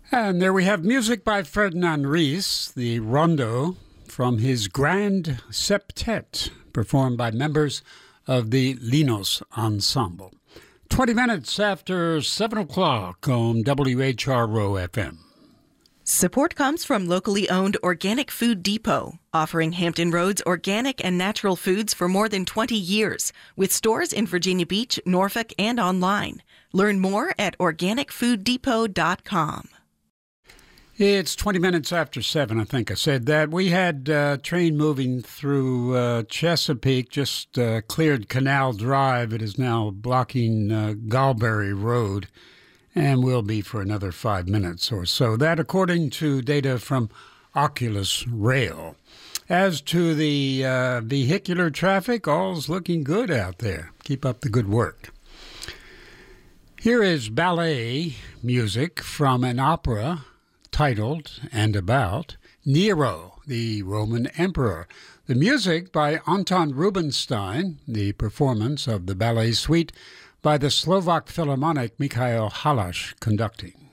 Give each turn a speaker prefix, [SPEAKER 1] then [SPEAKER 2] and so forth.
[SPEAKER 1] And there we have music by Ferdinand Ries, the rondo from his Grand Septet, performed by members of the Linos Ensemble. 20 minutes after 7 o'clock on WHRO FM.
[SPEAKER 2] Support comes from locally owned Organic Food Depot, offering Hampton Roads organic and natural foods for more than 20 years, with stores in Virginia Beach, Norfolk, and online. Learn more at organicfooddepot.com.
[SPEAKER 1] It's 20 minutes after 7, I think I said that. We had a train moving through Chesapeake, just cleared Canal Drive. It is now blocking Galberry Road, and will be for another 5 minutes or so. That according to data from Oculus Rail. As to the vehicular traffic, all's looking good out there. Keep up the good work. Here is ballet music from an opera titled and about Nero, the Roman Emperor. The music by Anton Rubinstein, the performance of the ballet suite by the Slovak Philharmonic Mikhail Halash conducting.